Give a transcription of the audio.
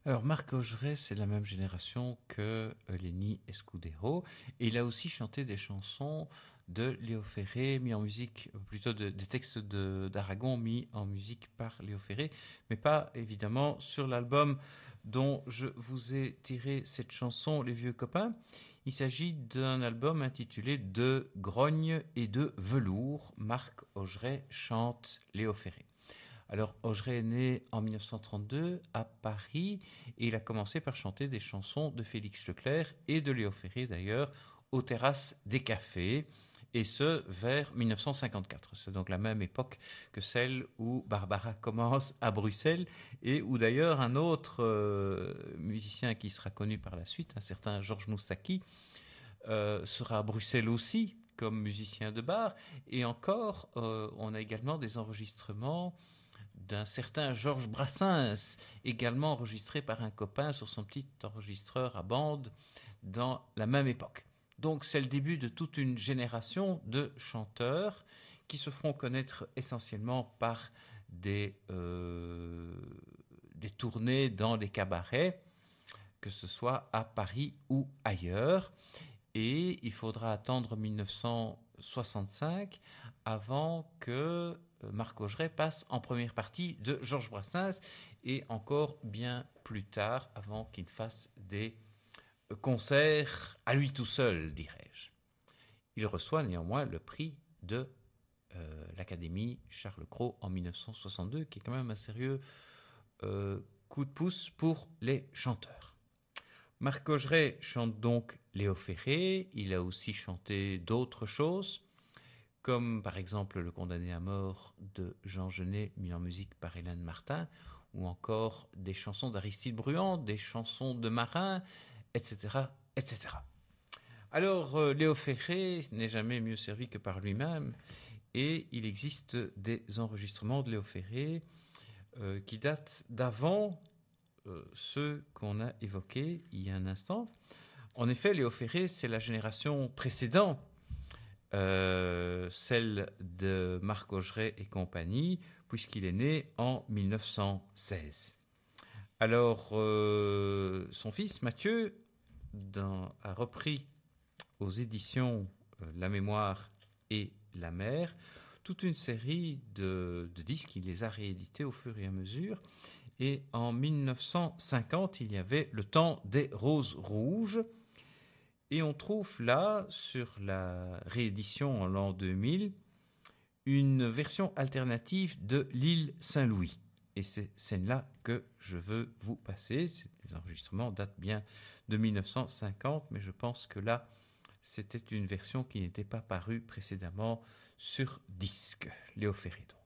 Alors Marc Augeret, c'est la même génération que Lenny Escudero, et il a aussi chanté des chansons de Léo Ferré, mis en musique, plutôt des textes d'Aragon mis en musique par Léo Ferré, mais pas évidemment sur l'album dont je vous ai tiré cette chanson, Les Vieux Copains. Il s'agit d'un album intitulé De grogne et de velours. Marc Augeret chante Léo Ferré. Alors, Augeret est né en 1932 à Paris et il a commencé par chanter des chansons de Félix Leclerc et de Léo Ferré d'ailleurs aux terrasses des cafés, et ce vers 1954. C'est donc la même époque que celle où Barbara commence à Bruxelles et où d'ailleurs un autre musicien qui sera connu par la suite, un certain Georges Moustaki, sera à Bruxelles aussi comme musicien de bar. Et encore, on a également des enregistrements d'un certain Georges Brassens, également enregistré par un copain sur son petit enregistreur à bande dans la même époque. Donc c'est le début de toute une génération de chanteurs qui se feront connaître essentiellement par des tournées dans les cabarets, que ce soit à Paris ou ailleurs. Et il faudra attendre 1965 avant que Marc Augeret passe en première partie de Georges Brassens, et encore bien plus tard avant qu'il fasse des concerts à lui tout seul, dirais-je. Il reçoit néanmoins le prix de l'Académie Charles Cros en 1962, qui est quand même un sérieux coup de pouce pour les chanteurs. Marc Augeret chante donc Léo Ferré. Il a aussi chanté d'autres choses, comme par exemple Le condamné à mort de Jean Genet, mis en musique par Hélène Martin, ou encore des chansons d'Aristide Bruand, des chansons de Marin, etc., etc. Alors, Léo Ferré n'est jamais mieux servi que par lui-même, et il existe des enregistrements de Léo Ferré qui datent d'avant ceux qu'on a évoqués il y a un instant. En effet, Léo Ferré, c'est la génération précédente, celle de Marc Augeret et compagnie, puisqu'il est né en 1916. Alors, son fils Mathieu a repris aux éditions La Mémoire et La Mer toute une série de disques. Il les a réédités au fur et à mesure. Et en 1950, il y avait Le Temps des Roses Rouges. Et on trouve là, sur la réédition en l'an 2000, une version alternative de L'île Saint-Louis. Et c'est celle-là que je veux vous passer. Les enregistrements datent bien de 1950, mais je pense que là, c'était une version qui n'était pas parue précédemment sur disque. Léo Ferré donc.